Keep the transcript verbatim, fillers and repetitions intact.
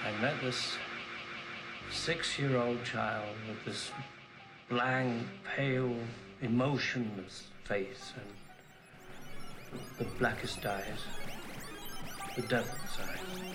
I met this six-year-old child with this blank, pale, emotionless face and the blackest eyes, the devil's eyes.